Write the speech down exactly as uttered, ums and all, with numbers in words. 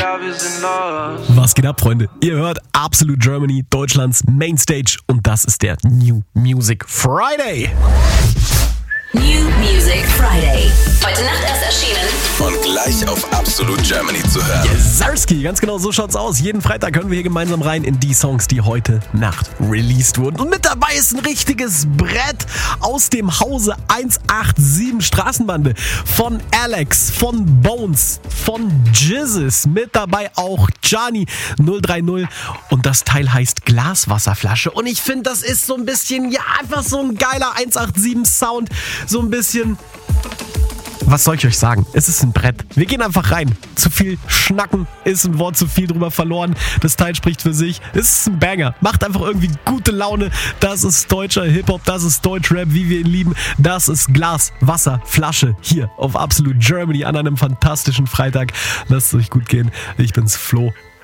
ja, wir sind lost. Was geht ab, Freunde? Ihr hört Absolute Germany, Deutschlands Mainstage, und das ist der New Music Friday. New Music Friday. Heute Nacht erst erschienen. Und gleich auf Absolute Germany zu hören. Zarski, ganz genau so schaut's aus. Jeden Freitag hören wir hier gemeinsam rein in die Songs, die heute Nacht released wurden. Und mit dabei ist ein richtiges Brett aus dem Hause eins acht sieben Straßenbande von Alex, von Bones, von Jizzes. Mit dabei auch Gianni null drei null. Und das Teil heißt Glaswasserflasche. Und ich finde, das ist so ein bisschen, ja, einfach so ein geiler eins acht sieben Sound. So ein bisschen... Was soll ich euch sagen? Es ist ein Brett. Wir gehen einfach rein. Zu viel schnacken ist ein Wort zu viel drüber verloren. Das Teil spricht für sich. Es ist ein Banger. Macht einfach irgendwie gute Laune. Das ist deutscher Hip-Hop. Das ist Deutschrap, wie wir ihn lieben. Das ist Glas, Wasser, Flasche hier auf Absolute Germany an einem fantastischen Freitag. Lasst es euch gut gehen. Ich bin's, Flo.